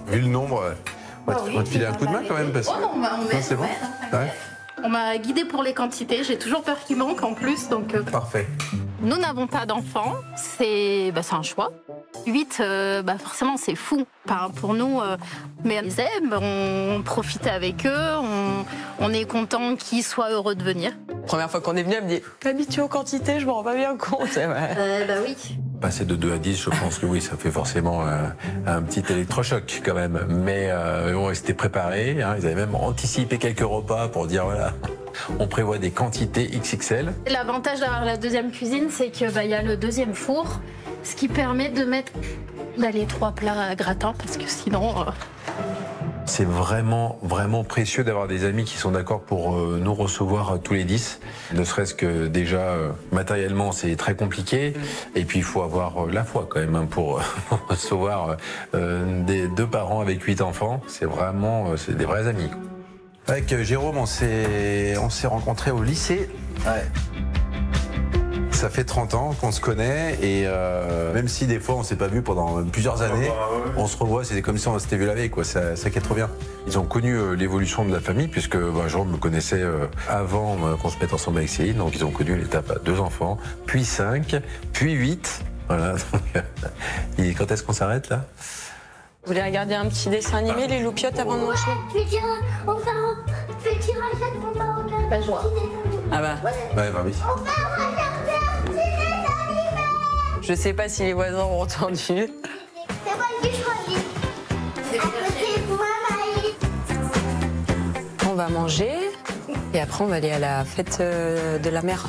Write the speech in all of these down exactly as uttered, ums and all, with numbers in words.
Vu le nombre, on va, Oh oui, on va te filer un coup de main aller. quand même parce que... Oh non, on va- on Non, va- c'est bon. ouais. Ouais. On m'a guidée pour les quantités, j'ai toujours peur qu'il manque en plus. Donc, euh, Parfait. nous n'avons pas d'enfants, c'est bah, c'est un choix. huit, euh, bah, forcément, c'est fou enfin, pour nous. Euh, mais ils aiment, on profite avec eux, on, on est content qu'ils soient heureux de venir. Première fois qu'on est venu, elle me dit « T'es habitué aux quantités, je me rends pas bien compte. » Ouais. Euh, bah oui. Passer de deux à dix, je pense que oui, ça fait forcément un, un petit électrochoc quand même. Mais euh, bon, ils s'étaient préparés, hein, ils avaient même anticipé quelques repas pour dire voilà, on prévoit des quantités X X L. L'avantage d'avoir la deuxième cuisine, c'est qu'il bah, y a le deuxième four, ce qui permet de mettre bah, les trois plats à gratin, parce que sinon... Euh... C'est vraiment, vraiment précieux d'avoir des amis qui sont d'accord pour euh, nous recevoir euh, tous les dix. Ne serait-ce que déjà, euh, matériellement, c'est très compliqué. Et puis, il faut avoir euh, la foi quand même hein, pour, pour recevoir euh, des, deux parents avec huit enfants. C'est vraiment, euh, c'est des vrais amis. Avec euh, Jérôme, on s'est, on s'est rencontrés au lycée. Ouais. Ça fait trente ans qu'on se connaît et euh, même si des fois on s'est pas vu pendant plusieurs années, on se revoit, c'est comme si on s'était vu la veille, quoi. Ça, ça qui est trop bien. Ils ont connu euh, l'évolution de la famille puisque bah, Jérôme me connaissait euh, avant euh, qu'on se mette ensemble avec Céline, donc ils ont connu l'étape à deux enfants, puis cinq, puis huit. Voilà. Et quand est-ce qu'on s'arrête là? Vous voulez regarder un petit dessin animé, les loupiottes, avant de manger? Je vais dire, on va, je vais dire à Jacques qu'on va regarder. Bah, je vois. Ah bah, Ouais, bah oui. On va regarder un petit dessin animé. je sais pas si les voisins ont entendu. C'est moi qui choisis. À côté de moi, Maïs. On va manger et après on va aller à la fête euh, de la mer.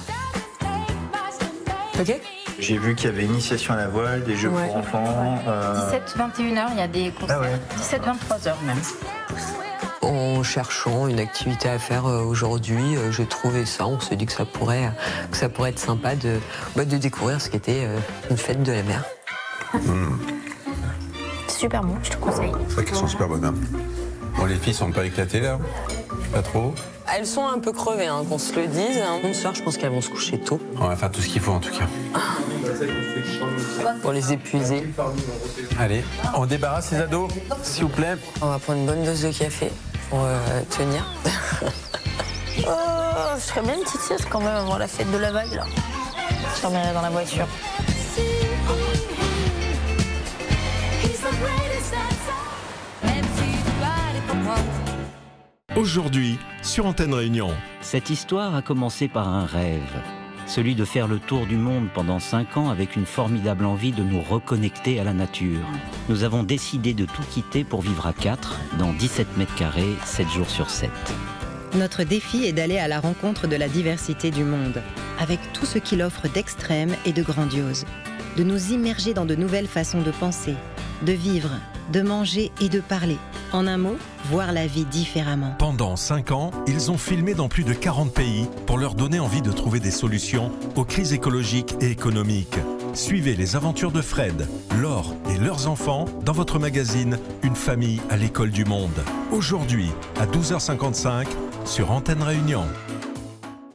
Ok? J'ai vu qu'il y avait initiation à la voile, des jeux Ouais. pour enfants. euh, dix-sept vingt et une heures, il y a des concerts. Ah ouais. dix-sept vingt-trois heures même. En cherchant une activité à faire euh, aujourd'hui, euh, j'ai trouvé ça. On s'est dit que ça pourrait, que ça pourrait être sympa de, bah, de découvrir ce qu'était euh, une fête de la mer. Super bon, je te conseille. C'est vrai qu'elles sont super bonnes. Hein. Bon, les filles sont pas éclatées là? Pas trop? Elles sont un peu crevées, hein, qu'on se le dise. Mon soir, je pense qu'elles vont se coucher tôt On va faire tout ce qu'il faut en tout cas. pour les épuiser. Allez, on débarrasse les ados, s'il vous plaît. On va prendre une bonne dose de café pour euh, tenir. Oh, je ferais bien une petite sieste quand même avant la fête de la vague là. Je dormirai dans la voiture. Aujourd'hui, sur Antenne Réunion. Cette histoire a commencé par un rêve, celui de faire le tour du monde pendant cinq ans avec une formidable envie de nous reconnecter à la nature. Nous avons décidé de tout quitter pour vivre à quatre, dans dix-sept mètres carrés, sept jours sur sept. Notre défi est d'aller à la rencontre de la diversité du monde, avec tout ce qu'il offre d'extrême et de grandiose. De nous immerger dans de nouvelles façons de penser, de vivre, de manger et de parler. En un mot, voir la vie différemment. Pendant cinq ans, ils ont filmé dans plus de quarante pays pour leur donner envie de trouver des solutions aux crises écologiques et économiques. Suivez les aventures de Fred, Laure et leurs enfants dans votre magazine Une famille à l'école du monde. Aujourd'hui, à douze heures cinquante-cinq, sur Antenne Réunion.